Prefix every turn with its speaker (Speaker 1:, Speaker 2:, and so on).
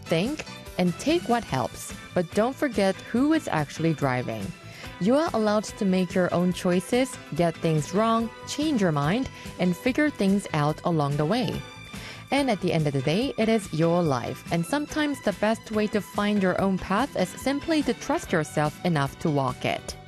Speaker 1: think, and take what helps, but don't forget who is actually driving. You are allowed to make your own choices, get things wrong, change your mind, and figure things out along the way. And at the end of the day, it is your life, and sometimes the best way to find your own path is simply to trust yourself enough to walk it.